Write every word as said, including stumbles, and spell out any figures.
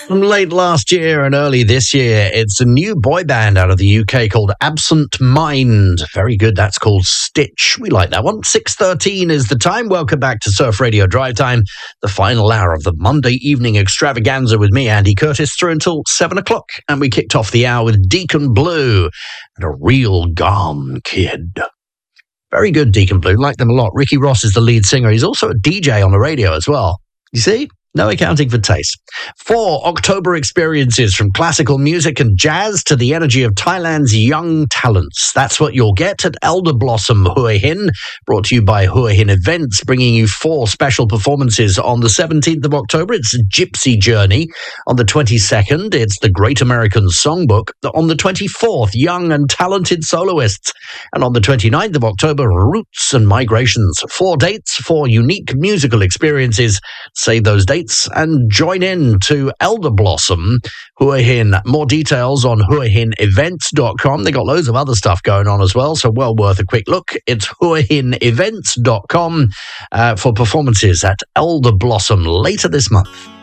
From late last year and early this year, it's a new boy band out of the U K called Absent Mind. Very good. That's called Stitch. We like that one. six thirteen is the time. Welcome back to Surf Radio Drive Time, the final hour of the Monday evening extravaganza with me, Andy Curtis, through until seven o'clock. And we kicked off the hour with Deacon Blue and A Real Gone Kid. Very good, Deacon Blue. Like them a lot. Ricky Ross is the lead singer. He's also a D J on the radio as well. You see? No accounting for taste. Four October experiences from classical music and jazz to the energy of Thailand's young talents. That's what you'll get at Elder Blossom Hua Hin, brought to you by Hua Hin Events, bringing you four special performances on the seventeenth of October. It's Gypsy Journey. On the twenty-second, it's the Great American Songbook. On the twenty-fourth, young and talented soloists. And on the twenty-ninth of October, Roots and Migrations. Four dates, four unique musical experiences. Save those dates and join in to Elder Blossom Hua Hin. More details on hua hin events dot com. They got loads of other stuff going on as well, so well worth a quick look. It's hua hin events dot com uh, for performances at Elder Blossom later this month.